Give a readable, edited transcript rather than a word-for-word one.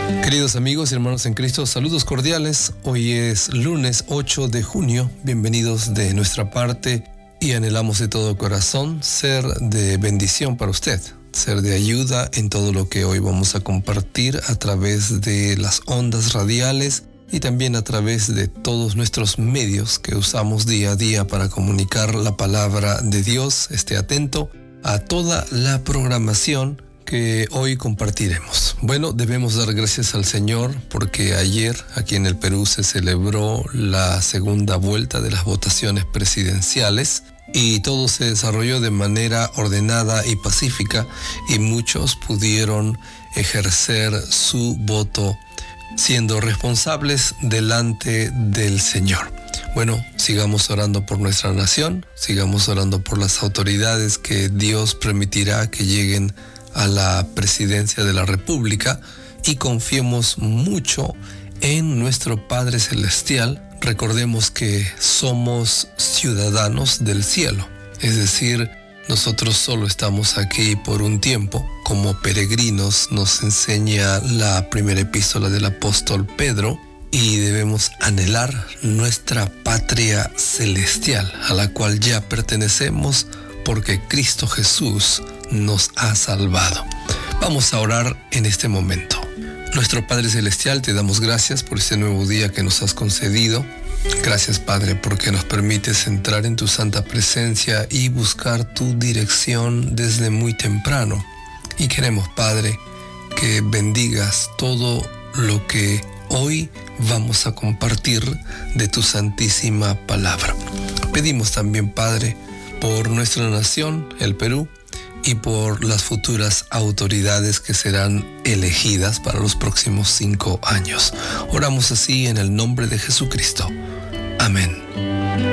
Queridos amigos y hermanos en Cristo, saludos cordiales. Hoy es lunes 8 de junio. Bienvenidos de nuestra parte y anhelamos de todo corazón ser de bendición para usted, ser de ayuda en todo lo que hoy vamos a compartir a través de las ondas radiales y también a través de todos nuestros medios que usamos día a día para comunicar la palabra de Dios. Esté atento a toda la programación que hoy compartiremos. Bueno, debemos dar gracias al Señor porque ayer aquí en el Perú se celebró la segunda vuelta de las votaciones presidenciales y todo se desarrolló de manera ordenada y pacífica y muchos pudieron ejercer su voto siendo responsables delante del Señor. Bueno, sigamos orando por nuestra nación, sigamos orando por las autoridades que Dios permitirá que lleguen a la presidencia de la República y confiemos mucho en nuestro Padre Celestial. Recordemos que somos ciudadanos del cielo, es decir, nosotros solo estamos aquí por un tiempo, como peregrinos nos enseña la primera epístola del apóstol Pedro, y debemos anhelar nuestra patria celestial, a la cual ya pertenecemos porque Cristo Jesús nos ha salvado. Vamos a orar en este momento. Nuestro Padre Celestial, te damos gracias por este nuevo día que nos has concedido. Gracias, Padre, porque nos permites entrar en tu santa presencia y buscar tu dirección desde muy temprano. Y queremos, Padre, que bendigas todo lo que hoy vamos a compartir de tu santísima palabra. Pedimos también, Padre, por nuestra nación, el Perú, y por las futuras autoridades que serán elegidas para los próximos 5 años. Oramos así en el nombre de Jesucristo. Amén.